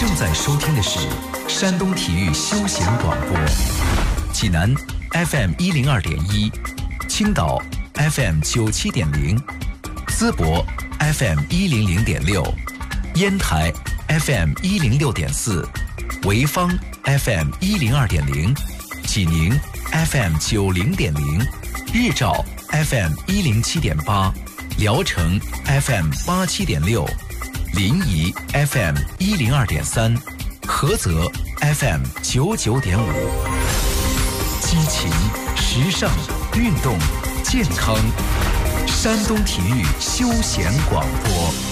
正在收听的是山东体育休闲广播，济南 FM102.1，青岛 FM97.0，淄博 FM100.6，烟台 FM106.4，潍坊 FM102.0，济宁 FM90.0，日照 FM107.8，辽城 FM87.6，临沂 FM102.3，菏泽 FM99.5。激情、时尚、运动、健康，山东体育休闲广播。